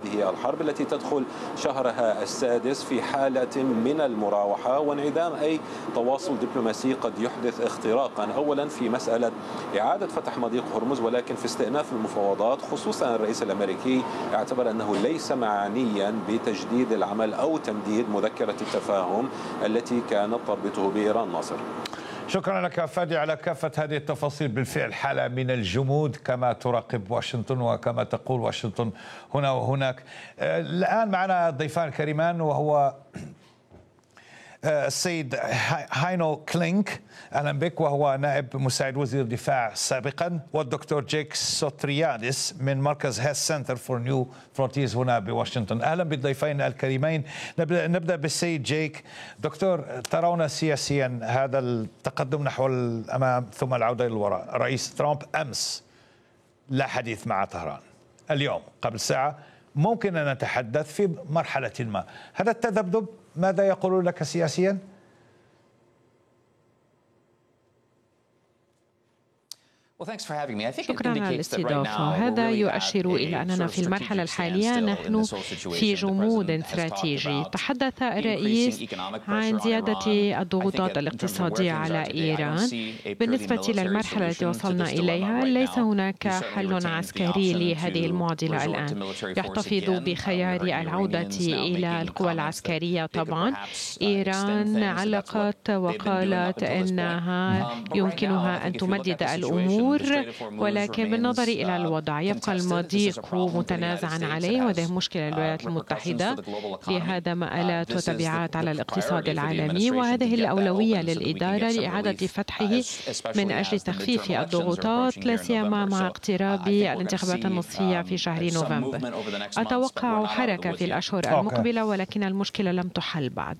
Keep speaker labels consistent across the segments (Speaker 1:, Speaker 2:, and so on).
Speaker 1: هذه الحرب التي تدخل شهرها السادس في حالة من المراوحة وانعدام أي تواصل دبلوماسي قد يحدث اختراقا، أولا في مسألة إعادة فتح مضيق هرمز، ولكن في استئناف المفاوضات خصوصا الرئيس الأمريكي اعتبر أنه ليس معنيا بتجديد العمل أو تمديد مذكرة التفاهم التي كانت تربطه بإيران. ناصر،
Speaker 2: شكرا لك فادي على كافة هذه التفاصيل. بالفعل حالة من الجمود كما تراقب واشنطن وكما تقول واشنطن هنا وهناك. الآن معنا الضيفان الكريمان، وهو السيد هاينو كلينك، أهلا بك، وهو نائب مساعد وزير الدفاع سابقا، والدكتور جيك سوترياديس من مركز هيس سنتر فور نيو فرونتيرز هنا بواشنطن. أهلا بالضيفين الكريمين. نبدأ بالسيد جيك. دكتور، ترون سياسيا هذا التقدم نحو الأمام ثم العودة إلى الوراء؟ رئيس ترامب أمس لا حديث مع طهران، اليوم قبل ساعة ممكن أن نتحدث في مرحلة ما. هذا التذبذب ماذا يقول لك سياسيا؟
Speaker 3: شكرا على الاستضافة. هذا يؤشر إلى أننا في المرحلة الحالية نحن في جمود استراتيجي. تحدث الرئيس عن زيادة الضغوطات الاقتصادية على إيران. بالنسبة للمرحلة التي وصلنا إليها ليس هناك حل عسكري لهذه المعضلة الآن. يحتفظ بخيار العودة إلى القوى العسكرية. طبعا إيران علقت وقالت أنها يمكنها أن تمدد الأمور، ولكن بالنظر إلى الوضع يبقى المضيق متنازعا عليه، وهذه مشكلة للولايات المتحدة، لهذا مآلات وتبعات على الاقتصاد العالمي، وهذه الأولوية للإدارة لإعادة فتحه من أجل تخفيف الضغوطات، لا سيما مع اقتراب الانتخابات النصفية في شهر نوفمبر. أتوقع حركة في الأشهر المقبلة، ولكن المشكلة لم تحل بعد.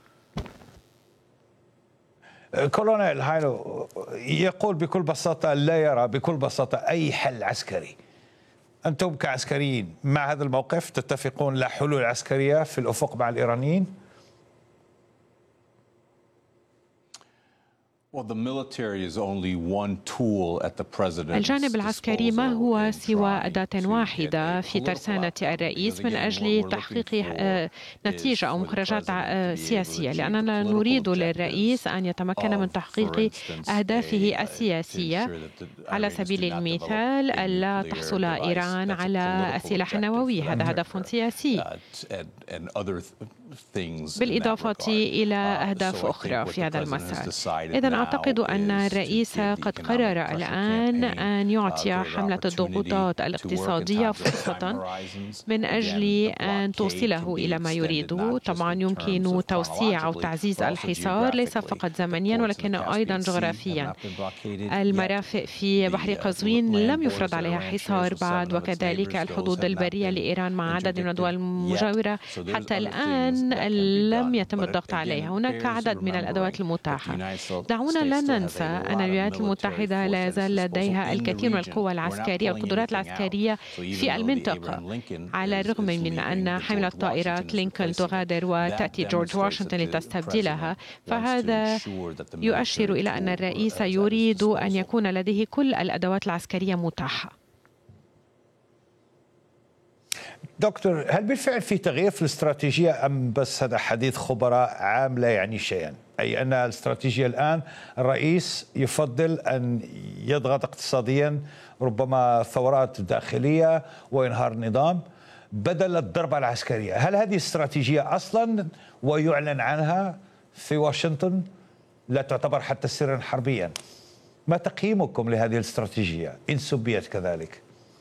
Speaker 2: كولونيل هاينو يقول بكل بساطة لا يرى بكل بساطة أي حل عسكري. أنتم كعسكريين مع هذا الموقف تتفقون لا حلول عسكرية في الأفق مع الإيرانيين؟
Speaker 3: الجانب العسكري ما هو سوى أداة واحدة في ترسانة الرئيس من أجل تحقيق نتيجة أو مخرجات سياسية، لأننا نريد للرئيس أن يتمكن من تحقيق أهدافه السياسية. على سبيل المثال ألا تحصل إيران على السلاح النووي، هذا هدف سياسي، بالإضافة إلى أهداف أخرى في هذا المسار. إذن أعتقد أن الرئيس قد قرر الآن أن يعطي حملة الضغوطات الاقتصادية فرصة من أجل أن توصله إلى ما يريده. طبعا يمكن توسيع أو تعزيز الحصار ليس فقط زمنيا ولكن أيضا جغرافيا. المرافق في بحر قزوين لم يفرض عليها حصار بعد، وكذلك الحدود البرية لإيران مع عدد من الدول المجاورة حتى الآن لم يتم الضغط عليها. هناك عدد من الأدوات المتاحة. دعونا لا ننسى أن الولايات المتحدة لا يزال لديها الكثير من القوى العسكرية والقدرات العسكرية في المنطقة، على الرغم من أن حاملة طائرات لينكولن تغادر وتأتي جورج واشنطن لتستبدلها. فهذا يؤشر إلى أن الرئيس يريد أن يكون لديه كل الأدوات العسكرية متاحة.
Speaker 2: دكتور، هل بالفعل في تغيير في الاستراتيجية أم بس هذا حديث خبراء عام لا يعني شيئا؟ أي أن الاستراتيجية الآن الرئيس يفضل أن يضغط اقتصاديا، ربما ثورات داخلية وإنهار النظام بدل الضربة العسكرية. هل هذه استراتيجية أصلا ويعلن عنها في واشنطن لا تعتبر حتى سرا حربيا؟ ما تقييمكم لهذه الاستراتيجية إن سبيت كذلك؟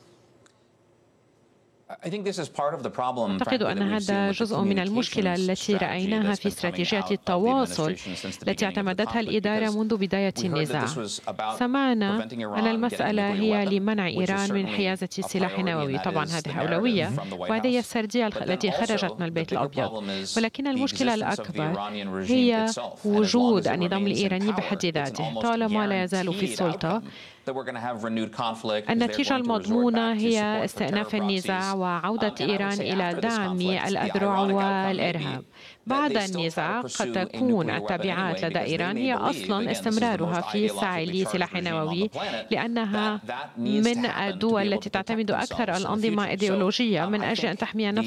Speaker 3: أعتقد أن هذا جزء من المشكلة التي رأيناها في استراتيجية التواصل التي اعتمدتها الإدارة منذ بداية النزاع. سمعنا أن المسألة هي لمنع إيران من حيازة سلاح نووي. طبعا هذه أولوية وهذه هي السردية التي خرجت من البيت الأبيض، ولكن المشكلة الأكبر هي وجود النظام الإيراني بحد ذاته طالما لا يزال في السلطة. النتيجة المضمونة هي استئناف النزاع وعودة إيران إلى دعم الأذرع والإرهاب. بعد النزاع قد تكون التبعات لدى إيران هي أصلا استمرارها في السعي لسلاح نووي، لأنها من الدول التي تعتمد أكثر الأنظمة الإيديولوجية من أجل أن تحمي نفسها